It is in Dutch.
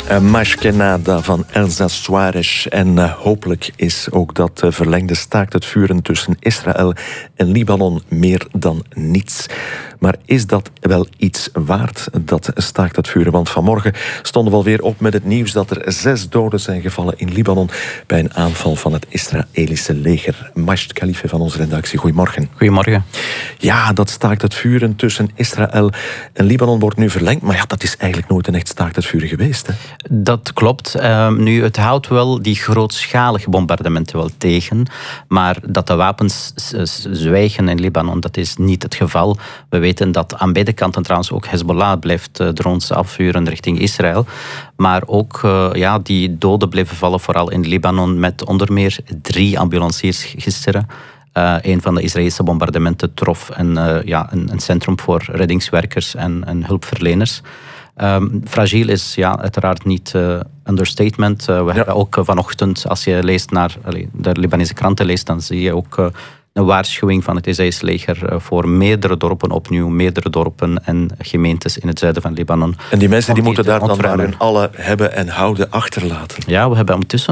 Mashkenada van Elsa Soares. En hopelijk is ook dat verlengde staakt het vuren tussen Israël en Libanon meer dan niets. Maar is dat wel iets waard, dat staakt het vuren? Want vanmorgen stonden we alweer op met het nieuws dat er 6 doden zijn gevallen in Libanon bij een aanval van het Israëlische leger. Majd Khalife van onze redactie, goedemorgen. Goedemorgen. Ja, dat staakt het vuren tussen Israël en Libanon wordt nu verlengd. Maar ja, dat is eigenlijk nooit een echt staakt het vuren geweest, hè? Dat klopt. Nu, het houdt wel die grootschalige bombardementen wel tegen. Maar dat de wapens zwijgen in Libanon, dat is niet het geval. We weten dat aan beide kanten trouwens ook Hezbollah blijft drones afvuren richting Israël. Maar ook die doden bleven vallen, vooral in Libanon, met onder meer 3 ambulanciers gisteren. Een van de Israëlische bombardementen trof een centrum voor reddingswerkers en hulpverleners. Fragiel is uiteraard niet understatement. We hebben ook vanochtend, als je leest naar de Libanese kranten leest, dan zie je ook een waarschuwing van het Israëlische leger voor meerdere dorpen opnieuw, meerdere dorpen en gemeentes in het zuiden van Libanon. En die mensen die moeten daar dan maar hun alle hebben en houden achterlaten. Ja, we hebben ondertussen